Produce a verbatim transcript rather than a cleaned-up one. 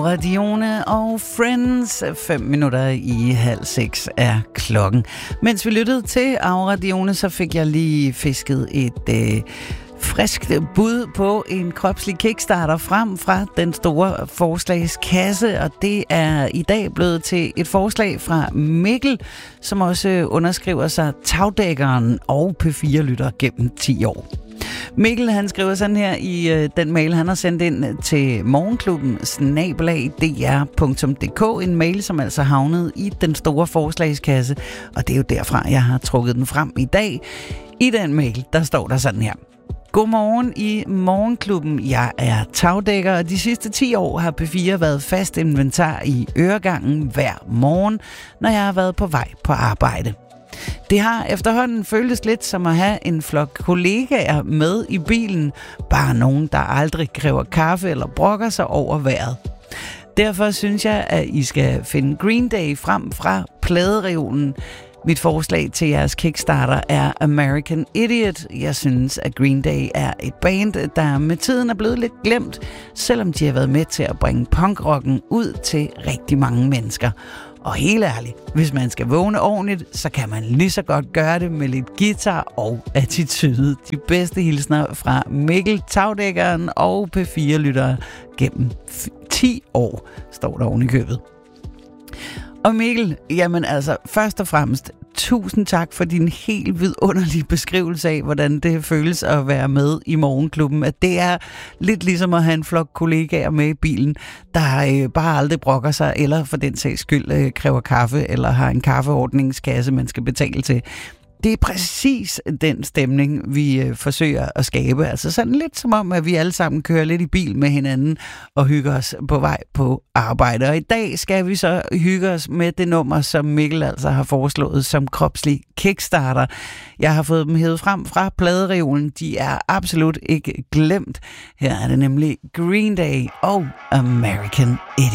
Aura Dione og Friends. Fem minutter i halv seks er klokken. Mens vi lyttede til Aura Dione, så fik jeg lige fisket et øh, friskt bud på en kropslig kickstarter frem fra den store forslagskasse, og det er i dag blevet til et forslag fra Mikkel, som også underskriver sig tagdækkeren og P fire-lytter gennem ti år. Mikkel, han skriver sådan her i øh, den mail, han har sendt ind til morgenklubben snabel-a d r punktum d k, en mail, som altså havnede i den store forslagskasse, og det er jo derfra, jeg har trukket den frem i dag. I den mail, der står der sådan her: Godmorgen i morgenklubben. Jeg er tagdækker, og de sidste ti år har P fire været fast inventar i øregangen hver morgen, når jeg har været på vej på arbejde. Det har efterhånden føltes lidt som at have en flok kollegaer med i bilen, bare nogen, der aldrig kræver kaffe eller brokker sig over vejret. Derfor synes jeg, at I skal finde Green Day frem fra pladereolen. Mit forslag til jeres Kickstarter er American Idiot. Jeg synes, at Green Day er et band, der med tiden er blevet lidt glemt, selvom de har været med til at bringe punkrocken ud til rigtig mange mennesker. Og helt ærligt, hvis man skal vågne ordentligt, så kan man lige så godt gøre det med lidt guitar og attitude. De bedste hilsner fra Mikkel, tagdækkeren og P fire-lyttere gennem ti år, står der oven i købet. Og Mikkel, jamen altså, først og fremmest, tusind tak for din helt vidunderlige beskrivelse af, hvordan det føles at være med i morgenklubben. At det er lidt ligesom at have en flok kollegaer med i bilen, der øh, bare aldrig brokker sig, eller for den sags skyld øh, kræver kaffe, eller har en kaffeordningskasse, man skal betale til. Det er præcis den stemning, vi øh, forsøger at skabe. Altså sådan lidt som om, at vi alle sammen kører lidt i bil med hinanden og hygger os på vej på arbejde. Og i dag skal vi så hygge os med det nummer, som Mikkel altså har foreslået som kropslig kickstarter. Jeg har fået dem hævet frem fra pladereolen. De er absolut ikke glemt. Her er det nemlig Green Day og American Idiot.